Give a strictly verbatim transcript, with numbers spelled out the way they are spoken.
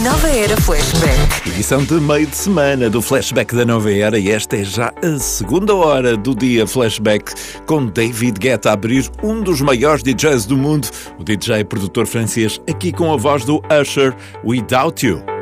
Nova Era Flashback. Edição de meio de semana do Flashback da Nova Era, e esta é já a segunda hora do dia Flashback, com David Guetta a abrir um dos maiores D Js do mundo, o D J produtor francês, aqui com a voz do Usher, Without You.